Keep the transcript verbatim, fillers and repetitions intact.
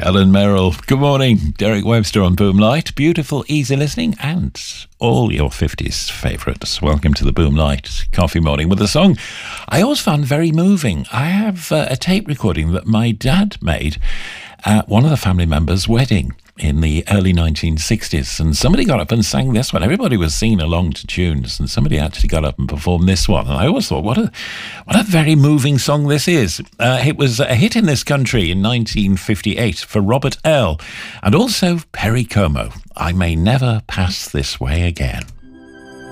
Helen Merrill. Good morning. Derek Webster on Boomlight. Beautiful, easy listening and all your fifties favourites. Welcome to the Boomlight Coffee Morning with a song I always found very moving. I have uh, a tape recording that my dad made at one of the family members' wedding in the early nineteen sixties, and somebody got up and sang this one. Everybody was singing along to tunes, and somebody actually got up and performed this one. And I always thought, what a what a very moving song this is. Uh, it was a hit in this country in nineteen fifty-eight for Robert Earl, and also Perry Como. I May Never Pass This Way Again.